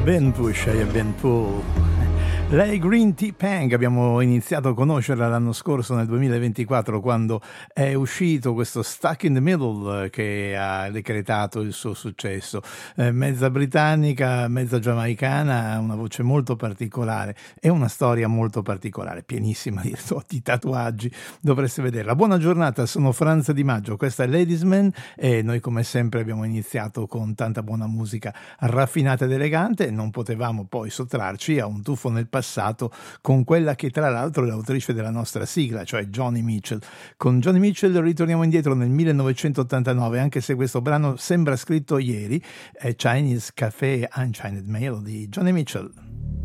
Ben Push e Ben Pull. Lei Green Tea Pang abbiamo iniziato a conoscerla l'anno scorso nel 2024 quando è uscito questo Stuck in the Middle che ha decretato il suo successo. Mezza britannica, mezza giamaicana, una voce molto particolare e una storia molto particolare, pienissima di tatuaggi, dovreste vederla. Buona giornata, sono Franz Di Maggio, questa è Ladies Man e noi come sempre abbiamo iniziato con tanta buona musica raffinata ed elegante e non potevamo poi sottrarci a un tuffo nel passato con quella che tra l'altro è l'autrice della nostra sigla, cioè Joni Mitchell. Con Joni Mitchell ritorniamo indietro nel 1989, anche se questo brano sembra scritto ieri, è Chinese Café Unchained Melody, Joni Mitchell.